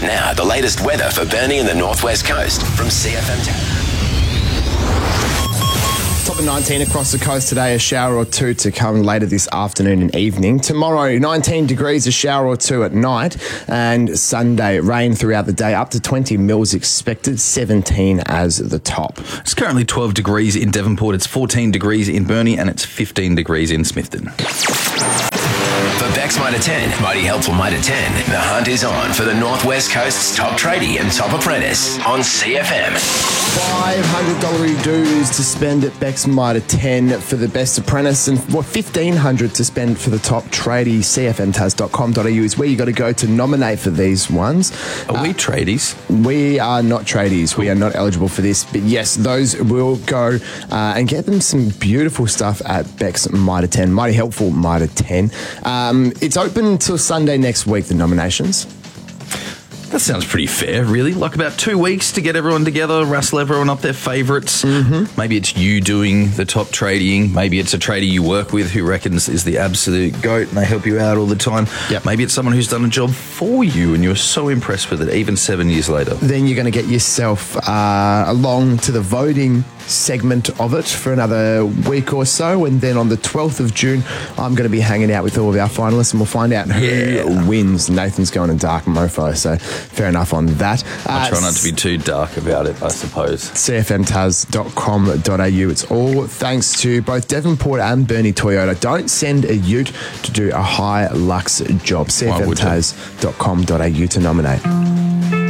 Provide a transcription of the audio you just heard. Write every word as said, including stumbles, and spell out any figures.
Now, the latest weather for Burnie and the Northwest Coast from C F M Taz. Top of nineteen across the coast today, a shower or two to come later this afternoon and evening. Tomorrow, nineteen degrees, a shower or two at night. And Sunday, rain throughout the day, up to twenty mils expected, seventeen as the top. It's currently twelve degrees in Devonport, it's fourteen degrees in Burnie, and it's fifteen degrees in Smithton. For Bex Mitre ten, Mighty Helpful Mitre ten, the hunt is on for the Northwest Coast's top tradie and top apprentice on C F M. five hundred dollars dues to spend at Bex Mitre ten for the best apprentice, and what fifteen hundred dollars to spend for the top tradie. C F M taz dot com dot a u is where you got to go to nominate for these ones. Are uh, we tradies? We are not tradies. We are not eligible for this. But yes, those will go uh, and get them some beautiful stuff at Bex Mitre ten. Mighty Helpful Mitre ten. Um, it's open until Sunday next week, the nominations. That sounds pretty fair, really. Like about two weeks to get everyone together, rustle everyone up their favourites. Mm-hmm. Maybe it's you doing the top trading. Maybe it's a trader you work with who reckons is the absolute goat and they help you out all the time. Yep. Maybe it's someone who's done a job for you and you're so impressed with it, even seven years later. Then you're going to get yourself uh, along to the voting segment of it for another week or so, and then on the twelfth of June I'm going to be hanging out with all of our finalists and we'll find out who yeah. wins. Nathan's going to dark mofo, so fair enough on that. I uh, try not to be too dark about it, I suppose. C F M taz dot com dot a u. It's all thanks to both Devonport and Burnie Toyota. Don't send a ute to do a high lux job. C F M taz dot com dot a u to nominate.